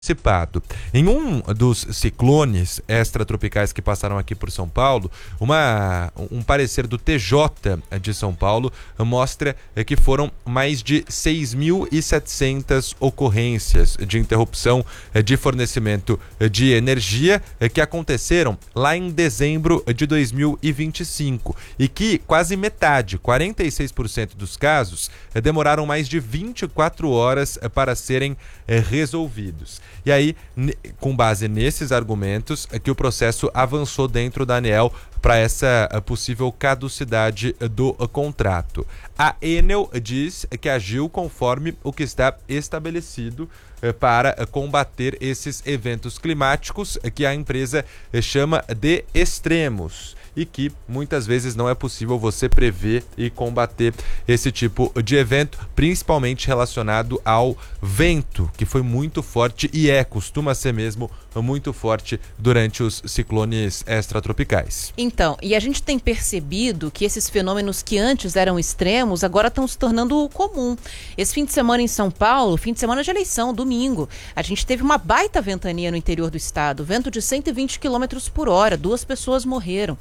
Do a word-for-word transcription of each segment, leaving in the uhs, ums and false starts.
Antecipado. Em um dos ciclones extratropicais que passaram aqui por São Paulo, uma, um parecer do T J de São Paulo mostra que foram mais de seis mil e setecentas ocorrências de interrupção de fornecimento de energia que aconteceram lá em dezembro de dois mil e vinte e cinco e que quase metade, quarenta e seis por cento dos casos, demoraram mais de vinte e quatro horas para serem resolvidos. E aí, com base nesses argumentos, é que o processo avançou dentro da ANEEL para essa possível caducidade do contrato. A Enel diz que agiu conforme o que está estabelecido para combater esses eventos climáticos que a empresa chama de extremos e que muitas vezes não é possível você prever e combater esse tipo de evento, principalmente relacionado ao vento, que foi muito forte e é, costuma ser mesmo muito forte durante os ciclones extratropicais. Então, e a gente tem percebido que esses fenômenos que antes eram extremos, agora estão se tornando comum. Esse fim de semana em São Paulo, fim de semana de eleição, domingo, a gente teve uma baita ventania no interior do estado, vento de cento e vinte quilômetros por hora, duas pessoas morreram.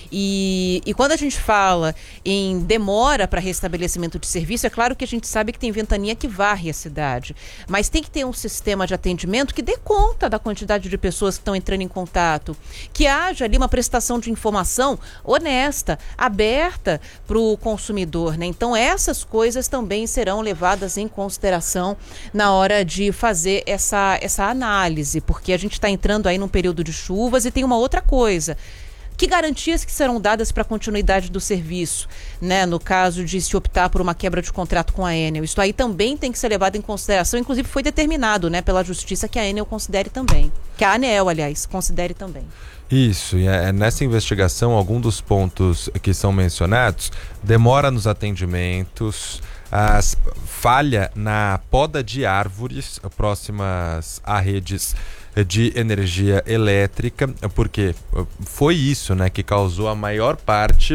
E, e quando a gente fala em demora para restabelecimento de serviço, é claro que a gente sabe que tem ventania que varre a cidade, mas tem que ter um sistema de atendimento que dê conta da quantidade de pessoas que estão entrando em contato, que haja ali uma prestação de informação honesta, aberta para o consumidor, né? Então essas coisas também serão levadas em consideração na hora de fazer essa, essa análise, porque a gente está entrando aí num período de chuvas e tem uma outra coisa. Que garantias que serão dadas para a continuidade do serviço, né, no caso de se optar por uma quebra de contrato com a Enel? Isso aí também tem que ser levado em consideração, inclusive foi determinado, né, pela Justiça que a Enel considere também, que a ANEEL, aliás, considere também. Isso, e é nessa investigação, algum dos pontos que são mencionados, demora nos atendimentos, as, falha na poda de árvores próximas a redes de energia elétrica, porque foi isso, né, que causou a maior parte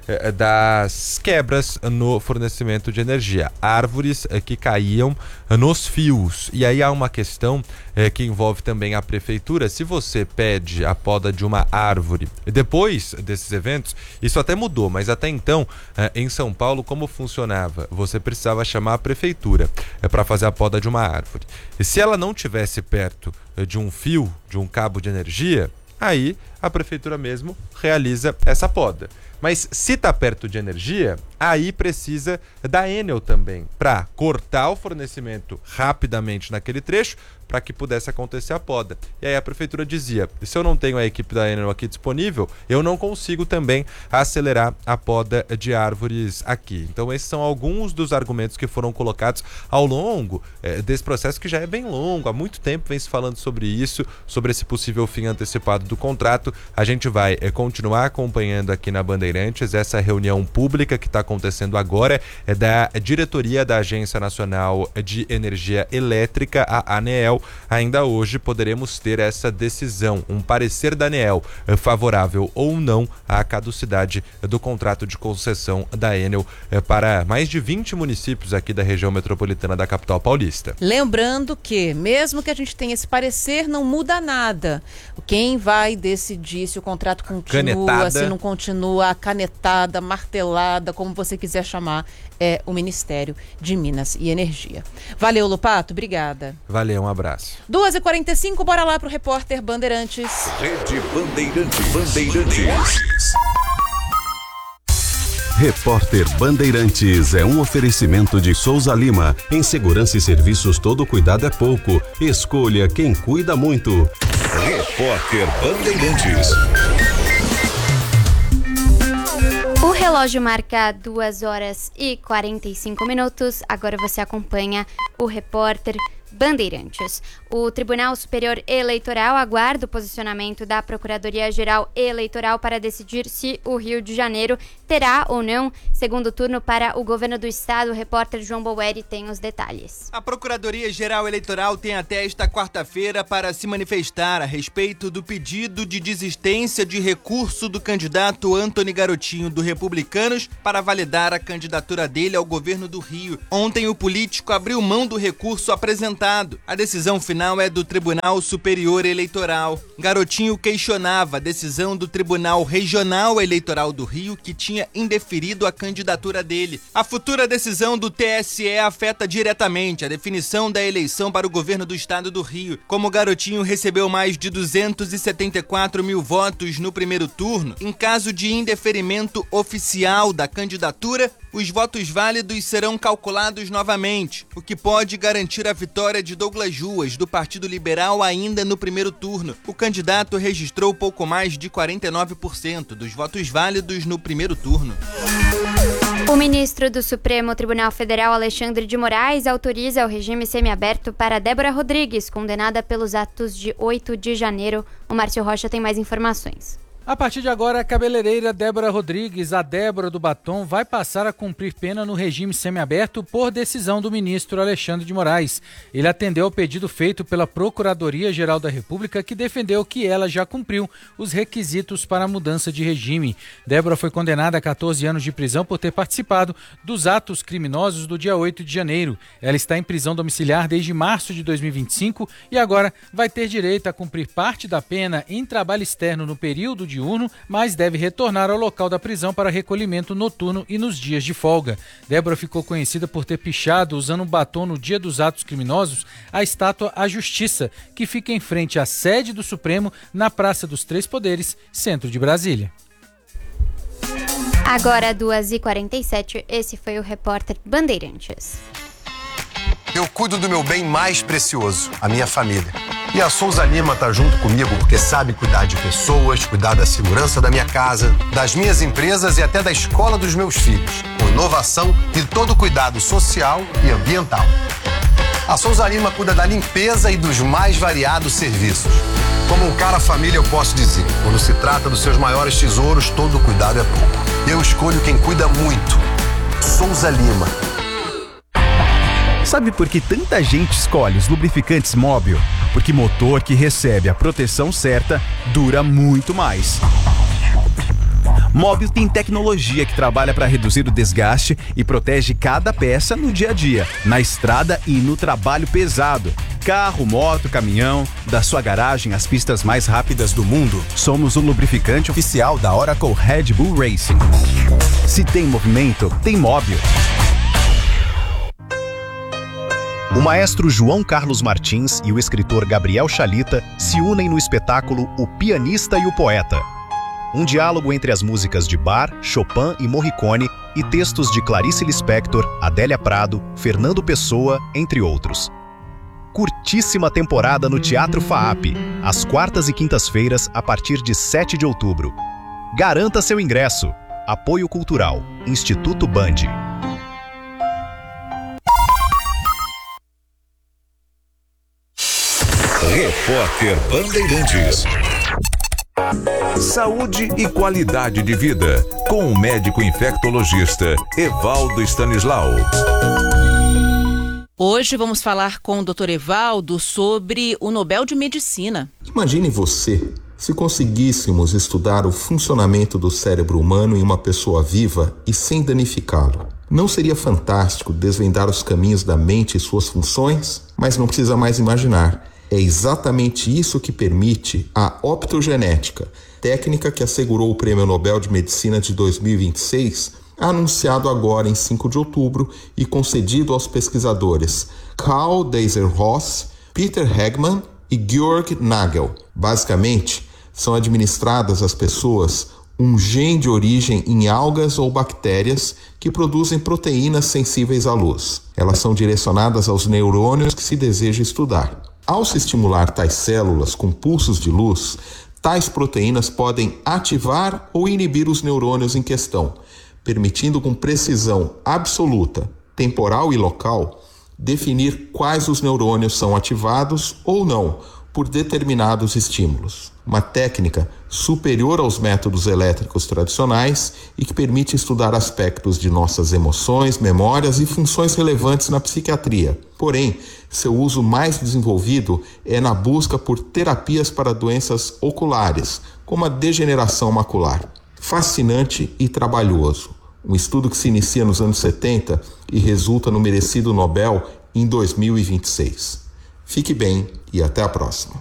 das quebras no fornecimento de energia, árvores que caíam nos fios. E aí há uma questão é, que envolve também a prefeitura. Se você pede a poda de uma árvore depois desses eventos, isso até mudou, mas até então é, em São Paulo, como funcionava? Você precisava chamar a prefeitura é, para fazer a poda de uma árvore. E se ela não tivesse perto é, de um fio, de um cabo de energia, aí a prefeitura mesmo realiza essa poda. Mas se está perto de energia, aí precisa da Enel também, para cortar o fornecimento rapidamente naquele trecho, para que pudesse acontecer a poda. E aí a prefeitura dizia, se eu não tenho a equipe da Enel aqui disponível, eu não consigo também acelerar a poda de árvores aqui. Então esses são alguns dos argumentos que foram colocados ao longo eh, desse processo, que já é bem longo, há muito tempo vem se falando sobre isso, sobre esse possível fim antecipado do contrato. A gente vai eh, continuar acompanhando aqui na Bandeirantes essa reunião pública que está acontecendo agora, é da diretoria da Agência Nacional de Energia Elétrica, a ANEEL. Ainda hoje poderemos ter essa decisão, um parecer da ANEEL eh, favorável ou não à caducidade do contrato de concessão da Enel eh, para mais de vinte municípios aqui da região metropolitana da capital paulista. Lembrando que, mesmo que a gente tenha esse parecer, não muda nada. Quem vai decidir se o contrato continua, canetada. Se não continua, a canetada, martelada, como você quiser chamar, é o Ministério de Minas e Energia. Valeu, Lopato, obrigada. Valeu, um abraço. duas e quarenta e cinco, bora lá pro repórter Bandeirantes. Rede Bandeirantes. Bandeirantes. Repórter Bandeirantes é um oferecimento de Souza Lima. Em segurança e serviços, todo cuidado é pouco. Escolha quem cuida muito. Repórter Bandeirantes. O relógio marca duas horas e quarenta e cinco minutos. Agora você acompanha o repórter Bandeirantes. O Tribunal Superior Eleitoral aguarda o posicionamento da Procuradoria-Geral Eleitoral para decidir se o Rio de Janeiro terá ou não segundo turno para o governo do estado. O repórter João Boeri tem os detalhes. A Procuradoria-Geral Eleitoral tem até esta quarta-feira para se manifestar a respeito do pedido de desistência de recurso do candidato Antony Garotinho do Republicanos para validar a candidatura dele ao governo do Rio. Ontem o político abriu mão do recurso apresentado aprovado. A decisão final é do Tribunal Superior Eleitoral. Garotinho questionava a decisão do Tribunal Regional Eleitoral do Rio, que tinha indeferido a candidatura dele. A futura decisão do T S E afeta diretamente a definição da eleição para o governo do estado do Rio. Como o Garotinho recebeu mais de duzentos e setenta e quatro mil votos no primeiro turno, em caso de indeferimento oficial da candidatura, os votos válidos serão calculados novamente, o que pode garantir a vitória de Douglas Ruas, do Partido Liberal, ainda no primeiro turno. O candidato registrou pouco mais de quarenta e nove por cento dos votos válidos no primeiro turno. O ministro do Supremo Tribunal Federal, Alexandre de Moraes, autoriza o regime semiaberto para Débora Rodrigues, condenada pelos atos de oito de janeiro. O Márcio Rocha tem mais informações. A partir de agora, a cabeleireira Débora Rodrigues, a Débora do Batom, vai passar a cumprir pena no regime semiaberto por decisão do ministro Alexandre de Moraes. Ele atendeu ao pedido feito pela Procuradoria-Geral da República, que defendeu que ela já cumpriu os requisitos para a mudança de regime. Débora foi condenada a catorze anos de prisão por ter participado dos atos criminosos do dia oito de janeiro. Ela está em prisão domiciliar desde março de dois mil e vinte e cinco e agora vai ter direito a cumprir parte da pena em trabalho externo no período diurno, mas deve retornar ao local da prisão para recolhimento noturno e nos dias de folga. Débora ficou conhecida por ter pichado, usando um batom no dia dos atos criminosos, a estátua à Justiça, que fica em frente à sede do Supremo, na Praça dos Três Poderes, centro de Brasília. Agora, duas e quarenta e sete, esse foi o repórter Bandeirantes. Eu cuido do meu bem mais precioso, a minha família. E a Souza Lima tá junto comigo porque sabe cuidar de pessoas, cuidar da segurança da minha casa, das minhas empresas e até da escola dos meus filhos, com inovação e todo cuidado social e ambiental. A Souza Lima cuida da limpeza e dos mais variados serviços. Como um cara família, eu posso dizer, quando se trata dos seus maiores tesouros, todo cuidado é pouco. Eu escolho quem cuida muito. Souza Lima. Sabe por que tanta gente escolhe os lubrificantes Móbil? Porque motor que recebe a proteção certa dura muito mais. Móbil tem tecnologia que trabalha para reduzir o desgaste e protege cada peça no dia a dia, na estrada e no trabalho pesado. Carro, moto, caminhão, da sua garagem às pistas mais rápidas do mundo. Somos o lubrificante oficial da Oracle Red Bull Racing. Se tem movimento, tem Móbil. O maestro João Carlos Martins e o escritor Gabriel Chalita se unem no espetáculo O Pianista e o Poeta. Um diálogo entre as músicas de Bach, Chopin e Morricone e textos de Clarice Lispector, Adélia Prado, Fernando Pessoa, entre outros. Curtíssima temporada no Teatro FAAP, às quartas e quintas-feiras, a partir de sete de outubro. Garanta seu ingresso. Apoio Cultural, Instituto Band. Repórter Bandeirantes. Saúde e qualidade de vida, com o médico infectologista Evaldo Stanislau. Hoje vamos falar com o doutor Evaldo sobre o Nobel de Medicina. Imagine você, se conseguíssemos estudar o funcionamento do cérebro humano em uma pessoa viva e sem danificá-lo. Não seria fantástico desvendar os caminhos da mente e suas funções? Mas não precisa mais imaginar. É exatamente isso que permite a optogenética, técnica que assegurou o Prêmio Nobel de Medicina de dois mil e vinte e seis, anunciado agora em cinco de outubro e concedido aos pesquisadores Karl Deiser-Ross, Peter Hegman e Georg Nagel. Basicamente, são administradas às pessoas um gene de origem em algas ou bactérias que produzem proteínas sensíveis à luz. Elas são direcionadas aos neurônios que se deseja estudar. Ao se estimular tais células com pulsos de luz, tais proteínas podem ativar ou inibir os neurônios em questão, permitindo com precisão absoluta, temporal e local, definir quais os neurônios são ativados ou não por determinados estímulos. Uma técnica superior aos métodos elétricos tradicionais e que permite estudar aspectos de nossas emoções, memórias e funções relevantes na psiquiatria. Porém, seu uso mais desenvolvido é na busca por terapias para doenças oculares, como a degeneração macular. Fascinante e trabalhoso. Um estudo que se inicia nos anos setenta e resulta no merecido Nobel em dois mil e vinte e seis. Fique bem e até a próxima.